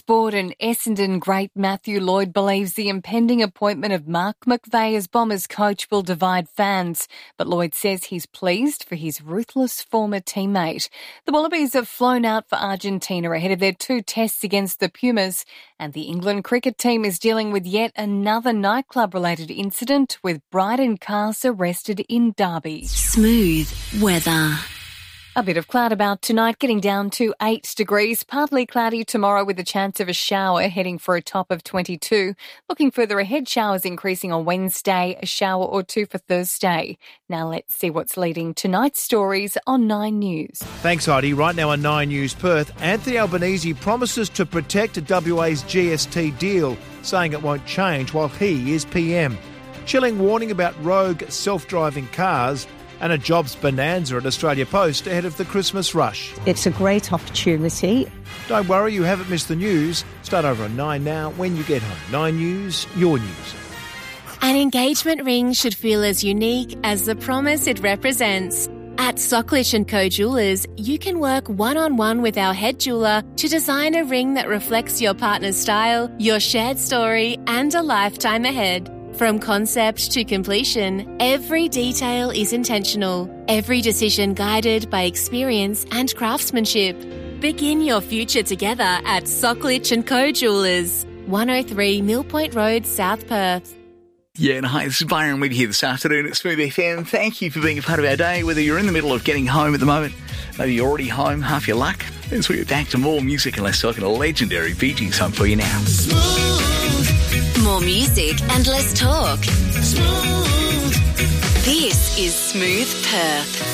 sport, and Essendon great Matthew Lloyd believes the impending appointment of Mark McVeigh as Bombers coach will divide fans. But Lloyd says he's pleased for his ruthless former teammate. The Wallabies have flown out for Argentina ahead of their 2 tests against the Pumas, and the England cricket team is dealing with yet another nightclub-related incident with Bryden Cars arrested in Derby. Smooth weather. A bit of cloud about tonight, getting down to 8 degrees. Partly cloudy tomorrow with a chance of a shower, heading for a top of 22. Looking further ahead, showers increasing on Wednesday, a shower or 2 for Thursday. Now let's see what's leading tonight's stories on 9 News. Thanks, Heidi. Right now on 9 News Perth, Anthony Albanese promises to protect WA's GST deal, saying it won't change while he is PM. Chilling warning about rogue self-driving cars, and a jobs bonanza at Australia Post ahead of the Christmas rush. It's a great opportunity. Don't worry, you haven't missed the news. Start over on 9 now when you get home. 9 News, your news. An engagement ring should feel as unique as the promise it represents. At Socklich & Co Jewellers, you can work one-on-one with our head jeweller to design a ring that reflects your partner's style, your shared story, and a lifetime ahead. From concept to completion, every detail is intentional, every decision guided by experience and craftsmanship. Begin your future together at Socklich & Co Jewellers, 103 Mill Point Road, South Perth. Yeah, and hi, this is Byron with you here this afternoon at Smooth FM. Thank you for being a part of our day, whether you're in the middle of getting home at the moment, maybe you're already home, half your luck. As we get back to more music, and let's talk a legendary Bee Gees song for you now. More music and less talk. Smooth. This is Smooth Perth.